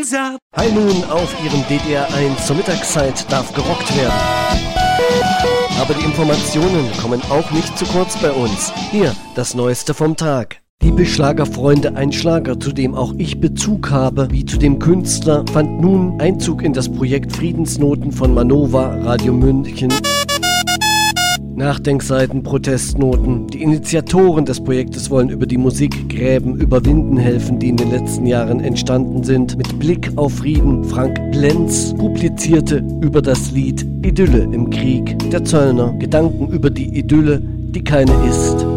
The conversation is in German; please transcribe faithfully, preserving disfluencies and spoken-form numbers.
hands up. High Noon auf Ihrem D D R eins zur Mittagszeit darf gerockt werden. Aber die Informationen kommen auch nicht zu kurz bei uns. Hier, das Neueste vom Tag. Liebe Schlagerfreunde, ein Schlager, zu dem auch ich Bezug habe, wie zu dem Künstler, fand nun Einzug in das Projekt Friedensnoten von Manova, Radio München. Nachdenkseiten, Protestnoten. Die Initiatoren des Projektes wollen über die Musikgräben überwinden helfen, die in den letzten Jahren entstanden sind. Mit Blick auf Frieden. Frank Lenz publizierte über das Lied Idylle im Krieg. Der Zöllner. Gedanken über die Idylle, die keine ist.